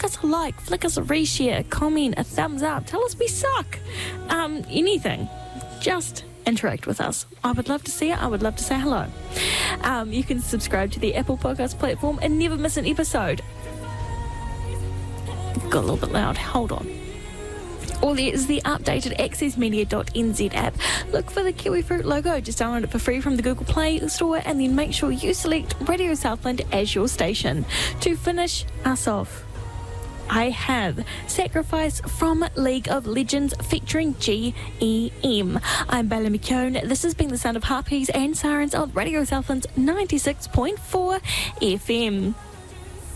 us a like, flick us a reshare, comment, a thumbs up, tell us we suck. Anything. Just interact with us. I would love to see it. I would love to say hello. You can subscribe to the Apple Podcast platform and never miss an episode. Got a little bit loud. Hold on. Or there is the updated accessmedia.nz app. Look for the Kiwifruit logo. Just download it for free from the Google Play Store and then make sure you select Radio Southland as your station. To finish us off, I have Sacrifice from League of Legends featuring GEM. I'm Bella McKeown. This has been the sound of harpies and sirens on Radio Southland's 96.4 FM.